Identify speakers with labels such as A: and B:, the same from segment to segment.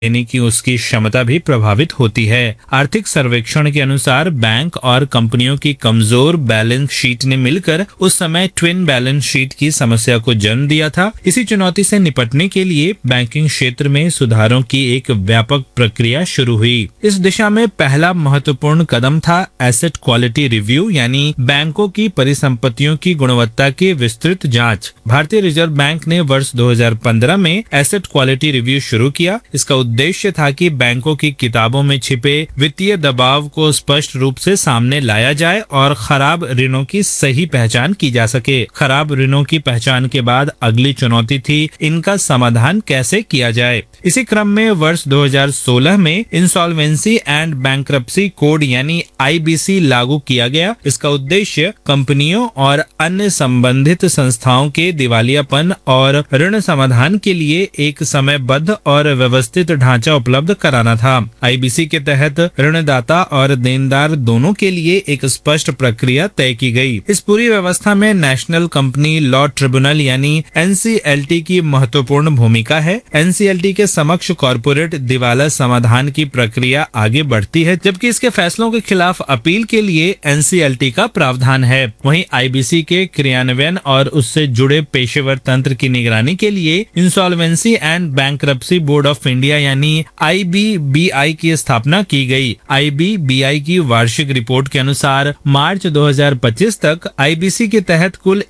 A: देने की उसकी क्षमता भी प्रभावित होती है। आर्थिक सर्वेक्षण के अनुसार बैंक और कंपनियों की कमजोर बैलेंस शीट ने मिलकर उस समय ट्विन बैलेंस शीट की समस्या को जन्म दिया था। इसी चुनौती से निपटने के लिए बैंकिंग क्षेत्र में सुधारों की एक व्यापक प्रक्रिया शुरू हुई। इस दिशा में पहला महत्वपूर्ण कदम था एसेट क्वालिटी रिव्यू, यानी बैंकों की परिसंपत्तियों की गुणवत्ता की विस्तृत जांच। भारतीय रिजर्व बैंक ने वर्ष 2015 में एसेट क्वालिटी रिव्यू शुरू किया। इसका उद्देश्य था कि बैंकों की किताबों में छिपे वित्तीय दबाव को स्पष्ट रूप से सामने लाया जाए और खराब ऋणों की सही पहचान की जा सके। खराब ऋणों की पहचान के बाद अगली चुनौती थी इनका समाधान कैसे किया जाए। इसी क्रम में वर्ष 2016 में इंसॉल्वेंसी एंड बैंक्रप्सी कोड यानी आईबीसी लागू किया गया। इसका उद्देश्य कंपनियों और अन्य संबंधित संस्थाओं के दिवालियापन और ऋण समाधान के लिए एक समयबद्ध और व्यवस्थित ढांचा उपलब्ध कराना था। आईबीसी के तहत ऋणदाता और देनदार दोनों के लिए एक स्पष्ट प्रक्रिया तय की गई। इस पूरी व्यवस्था में नेशनल कंपनी लॉ ट्रिब्यूनल यानी एनसीएलटी की महत्वपूर्ण भूमिका है। एनसीएलटी के समक्ष कॉर्पोरेट दिवाला समाधान की प्रक्रिया आगे बढ़ती है, जबकि इसके फैसलों के खिलाफ अपील के लिए एनसीएलटी का प्रावधान है। वहीं आईबीसी के क्रियान्वयन और उससे जुड़े पेशेवर तंत्र की निगरानी के लिए insolvency and bankruptcy board of India यानी आईबीबीआई की स्थापना की गई। आईबीबीआई की वार्षिक रिपोर्ट के अनुसार मार्च 2025 तक आईबीसी के तहत कुल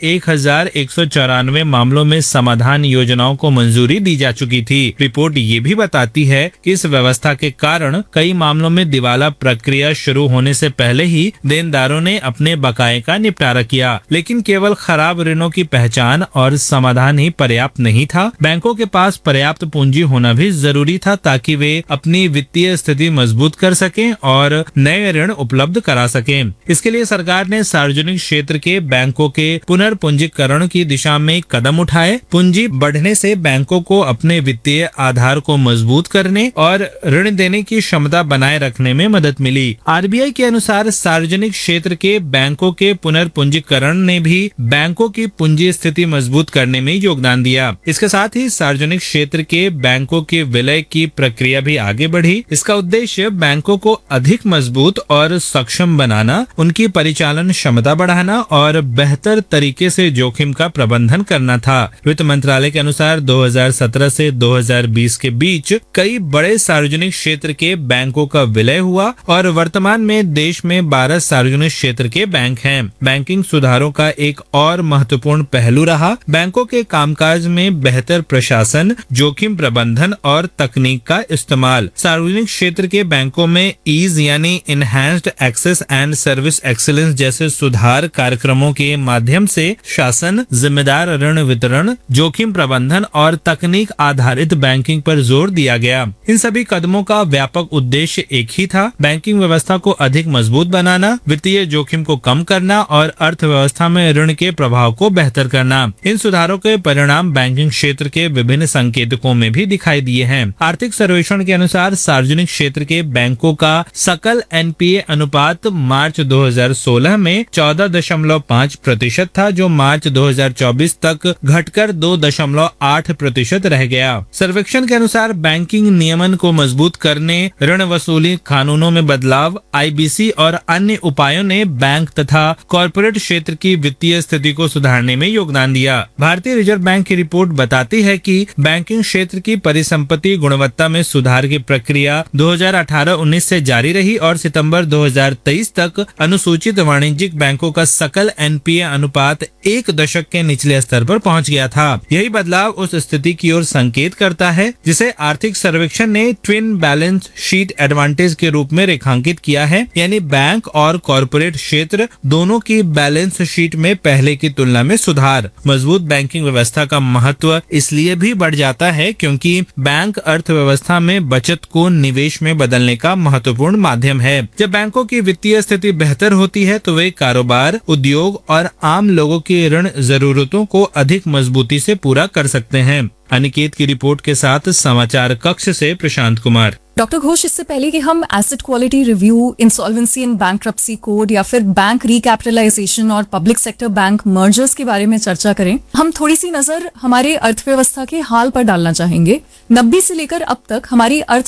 A: 1194 मामलों में समाधान योजनाओं को मंजूरी दी जा चुकी थी। रिपोर्ट ये भी बताती है कि इस व्यवस्था के कारण कई मामलों में दिवाला प्रक्रिया शुरू होने से पहले ही देनदारों ने अपने बकाये का निपटारा किया। लेकिन केवल खराब ऋणों की पहचान और समाधान ही पर्याप्त नहीं था। बैंकों के पास पर्याप्त पूंजी होना भी जरूरी था ताकि वे अपनी वित्तीय स्थिति मजबूत कर सकें और नए ऋण उपलब्ध करा सकें। इसके लिए सरकार ने सार्वजनिक क्षेत्र के बैंकों के पुनर्पूंजीकरण की दिशा में कदम उठाए। पूंजी बढ़ने से बैंकों को अपने वित्तीय आधार को मजबूत करने और ऋण देने की क्षमता बनाए रखने में मदद मिली। आरबीआई के अनुसार सार्वजनिक क्षेत्र के बैंकों के पुनर्पूंजीकरण ने भी बैंकों की पूंजी स्थिति मजबूत करने में योगदान दिया। इसके साथ ही सार्वजनिक क्षेत्र के बैंकों के विलय की प्रक्रिया भी आगे बढ़ी। इसका उद्देश्य बैंकों को अधिक मजबूत और सक्षम बनाना, उनकी परिचालन क्षमता बढ़ाना और बेहतर तरीके से जोखिम का प्रबंधन करना था। वित्त मंत्रालय के अनुसार 2017 से 2020 के बीच कई बड़े सार्वजनिक क्षेत्र के बैंकों का विलय हुआ और वर्तमान में देश में 12 सार्वजनिक क्षेत्र के बैंक हैं। बैंकिंग सुधारों का एक और महत्वपूर्ण पहलू रहा बैंकों के कामकाज में बेहतर प्रशासन, जोखिम प्रबंधन और तकनीक का इस्तेमाल। सार्वजनिक क्षेत्र के बैंकों में ईज यानी enhanced access and service excellence जैसे सुधार कार्यक्रमों के माध्यम से शासन, जिम्मेदार ऋण वितरण, जोखिम प्रबंधन और तकनीक आधारित बैंकिंग पर जोर दिया गया। इन सभी कदमों का व्यापक उद्देश्य एक ही था, बैंकिंग व्यवस्था को अधिक मजबूत बनाना, वित्तीय जोखिम को कम करना और अर्थव्यवस्था में ऋण के प्रभाव को बेहतर करना। इन सुधारों के परिणाम बैंकिंग क्षेत्र के विभिन्न संकेतकों में भी दिखाई दिए हैं। आर्थिक सर्वेक्षण के अनुसार सार्वजनिक क्षेत्र के बैंकों का सकल एनपीए अनुपात मार्च 2016 में 14.5% था, जो मार्च 2024 तक घटकर 2.8% रह गया। सर्वेक्षण के अनुसार बैंकिंग नियमन को मजबूत करने, ऋण वसूली कानूनों में बदलाव, आईबीसी और अन्य उपायों ने बैंक तथा कॉर्पोरेट क्षेत्र की वित्तीय स्थिति को सुधारने में योगदान दिया। भारतीय रिजर्व बैंक की रिपोर्ट बताती है कि बैंकिंग क्षेत्र की परिसंपत्ति गुणवत्ता में सुधार की प्रक्रिया 2018-19 से जारी रही और सितंबर 2023 तक अनुसूचित वाणिज्यिक बैंकों का सकल एनपीए अनुपात 1 दशक के निचले स्तर पर पहुंच गया था। यही बदलाव उस स्थिति की ओर संकेत करता है जिसे आर्थिक सर्वेक्षण ने ट्विन बैलेंस शीट एडवांटेज के रूप में रेखांकित किया है, यानी बैंक और कॉर्पोरेट क्षेत्र दोनों की बैलेंस शीट में पहले की तुलना में सुधार। मजबूत बैंकिंग व्यवस्था का महत्व इसलिए भी बढ़ जाता है क्योंकि बैंक अर्थव्यवस्था में बचत को निवेश में बदलने का महत्वपूर्ण माध्यम है। जब बैंकों की वित्तीय स्थिति बेहतर होती है तो वे कारोबार, उद्योग और आम लोगों की ऋण जरूरतों को अधिक मजबूती से पूरा कर सकते हैं। अनिकेत की रिपोर्ट के साथ समाचार कक्ष से प्रशांत कुमार।
B: डॉक्टर घोष, इससे पहले कि हम asset quality review, insolvency and bankruptcy code या फिर बैंक रिकैपिटलाइजेशन और पब्लिक सेक्टर बैंक मर्जर्स के बारे में चर्चा करें, हम थोड़ी सी नजर हमारे अर्थव्यवस्था के हाल पर डालना चाहेंगे। 90 से लेकर अब तक हमारी अर्थव्यवस्था